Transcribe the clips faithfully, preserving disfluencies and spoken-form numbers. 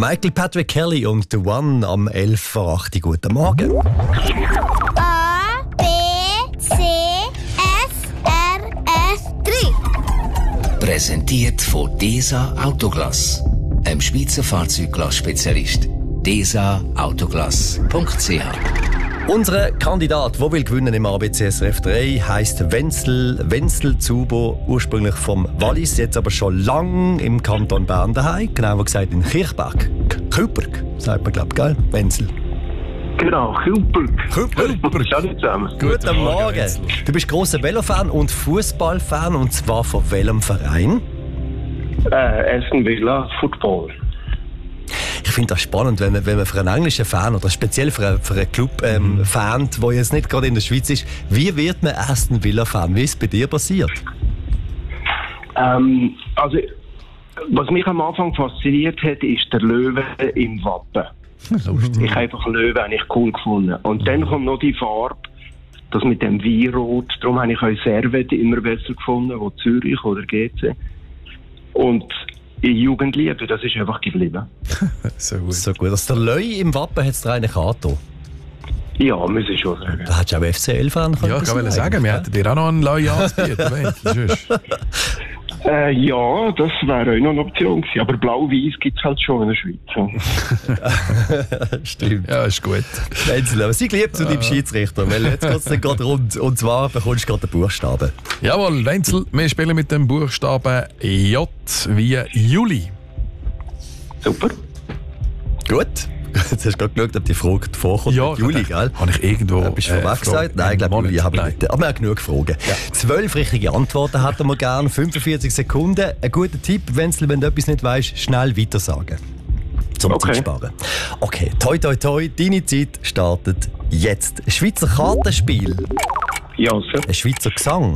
Michael Patrick Kelly und The One am elf vor acht. Guten Morgen. A, B, C, S, R, F, drei. Präsentiert von DESA Autoglass, einem Schweizer Fahrzeugglass-Spezialist. desa autoglass punkt c h. Unser Kandidat, der will gewinnen im A B C S R F drei, heisst Wenzel, Wenzel Zubo, ursprünglich vom Wallis, jetzt aber schon lang im Kanton Bern daheim, genauer gesagt in Kirchberg. Küperg, sagt man, glaube ich, gell? Wenzel. Genau, Küperg. Küperg. Schau nicht zusammen. Guten Morgen. Du bist grosser Velofan und Fußballfan, und zwar von welchem Verein? Äh, Aston Villa Football. Ich finde das spannend, wenn man, wenn man für einen englischen Fan oder speziell für einen, für einen Club ähm, mhm. Fan, der jetzt nicht gerade in der Schweiz ist, wie wird man Aston Villa Fan? Wie ist es bei dir passiert? Ähm, also, was mich am Anfang fasziniert hat, ist der Löwe im Wappen. Lustig. Ich habe einfach Löwe eigentlich cool gefunden. Und dann kommt noch die Farbe, das mit dem Weinrot. Darum habe ich auch Servette immer besser gefunden, wo Zürich oder G C. Und in Jugendliebe, das ist einfach geblieben. So gut. So gut. Also der Löwe im Wappen hat es dir eigentlich angetan. Ja, muss ich schon sagen. Da hättest du auch F C L-Fan können. Ja, ich wollte sagen, wir hätten dir auch noch einen Löwe anzubieten. Äh, ja, das wäre auch noch eine Option gewesen. Aber blau-weiß gibt es halt schon in der Schweiz. Stimmt. Ja, ist gut. Wenzel, aber sei lieb zu deinem Schiedsrichter, weil jetzt geht es dann gerade rund. Und zwar bekommst du gerade den Buchstaben. Jawohl, Wenzel, wir spielen mit dem Buchstaben J wie Juli. Super. Gut. Jetzt hast du gerade geschaut, ob die Frage vorkommt. Ja, Juli, gell? Habe ich irgendwo. Äh, bist du vorweg gesagt? Nein, ich glaube, Juli haben wir nicht. Aber wir haben genug Fragen. Ja. Zwölf richtige Antworten hätten wir gerne. fünfundvierzig Sekunden. Ein guter Tipp, Wenzel, wenn du etwas nicht weißt, schnell weiter sagen. Zum Okay. Zeit sparen. Okay, toi toi toi, deine Zeit startet jetzt. Ein Schweizer Kartenspiel. Ja, sir. Ein Schweizer Gesang.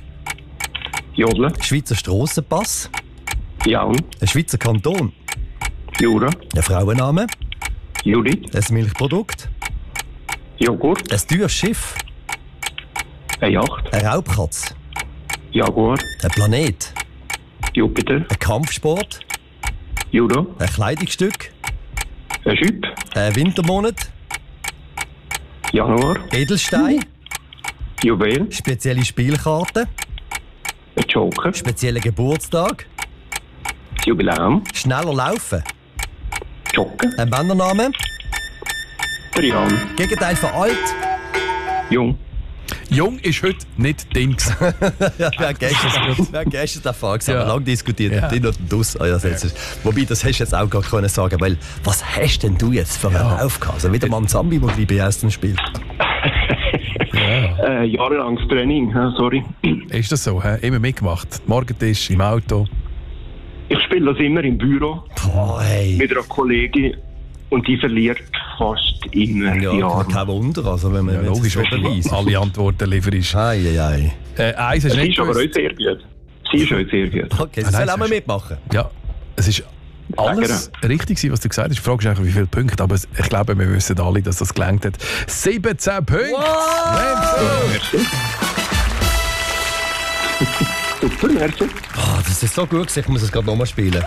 Jodeln. Ein Schweizer Strassenpass. Ja. Ein Schweizer Kanton. Jura. Ein Frauenname. Judith. Ein Milchprodukt. Joghurt. Ein teures Schiff. Eine Yacht. Eine Raubkatze. Jaguar. Ein Planet. Jupiter. Ein Kampfsport. Judo. Ein Kleidungsstück. Ein Schüpp. Ein Wintermonat. Januar. Edelstein. Juwel. Spezielle Spielkarten. Ein Joker. Spezieller Geburtstag. Jubiläum. Schneller laufen. Joggen. Ein Männername. Trian. Gegenteil von alt. Jung. Jung ist heute nicht drin. Ja, wir haben gestern, wir haben gestern den Fall gesagt, Ja. wir haben lange diskutiert. Ja. Den und den Dus. Oh, ja, das jetzt ist, wobei, das hast du jetzt auch gar können sagen, weil was hast denn du jetzt für einen Ja. Lauf gehabt? Also wieder mal ein Zambi, der gleich bei ersten spielt. Äh, jahrelanges Training, äh, sorry. Ist das so? He? Immer mitgemacht? Morgentisch, im Auto? Ich spiele das immer im Büro Oh, hey. mit einer Kollegin und die verliert fast immer die Ja, Arme. kein Wunder, also wenn man Ja, wenn logisch, es wenn so du beweist. alle Antworten lieferst. Ei, ei, ei. Äh, eins hast du Sie nicht ist aber auch gewusst. sehr gut. Sie ist auch sehr gut. Okay, Ah, sie soll nein, auch mal es ist- mitmachen. Ja, es ist alles richtig gewesen, was du gesagt hast. Die Frage ist eigentlich, wie viele Punkte, aber ich glaube, wir wissen alle, dass das gelangt hat. siebzehn Punkte! Wenzel! Merci. Super, merci. Oh, das ist so gut gewesen, ich muss es gerade nochmal spielen.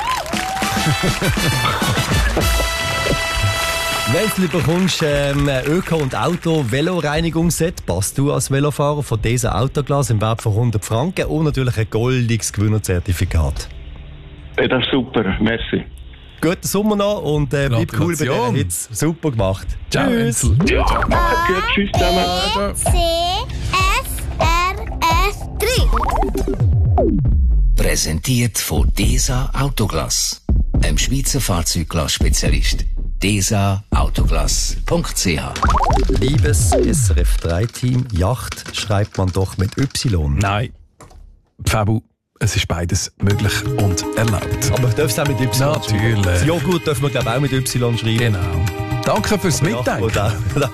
Wenzel, du bekommst ähm, ein Öko- und Auto-Veloreinigungsset. Passt du als Velofahrer von diesem Autoglas im Wert von hundert Franken und natürlich ein goldiges Gewinnerzertifikat. Ja, das ist super, merci. Guten Sommer noch und äh, bleib cool bei Gratulation. den Hits. Super gemacht. Ciao, Tschüss. Wenzel. Ja, macht's gut, tschüss zusammen. Ciao. C, S, R, F, drei. Präsentiert von DESA Autoglass, einem Schweizer Fahrzeugglass-Spezialist. desa autoglass punkt c h. Liebes S R F drei Team, Yacht schreibt man doch mit Y. Nein, Fabu, es ist beides möglich und erlaubt. Aber ich darf es auch mit Y Natürlich. schreiben. Das Joghurt dürfen wir glaube ich auch mit Y schreiben. Genau. Danke fürs Mittag. Ja, oder-